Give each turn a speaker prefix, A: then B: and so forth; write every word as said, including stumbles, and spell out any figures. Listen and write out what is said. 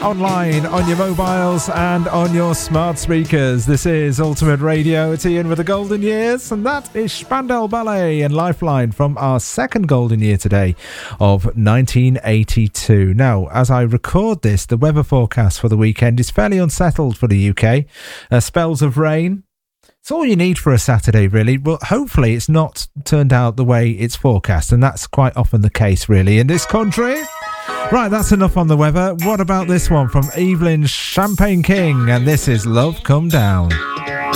A: online, on your mobiles and on your smart speakers. This is Ultimate Radio. It's Ian with the Golden Years, and that is Spandau Ballet and Lifeline from our second Golden Year today of nineteen eighty-two. Now, as I record this, the weather forecast for the weekend is fairly unsettled for the U K. Uh, spells of rain. It's all you need for a Saturday, really. But hopefully it's not turned out the way it's forecast, and that's quite often the case, really, in this country. Right, that's enough on the weather. What about this one from Evelyn Champagne King? And this is Love Come Down.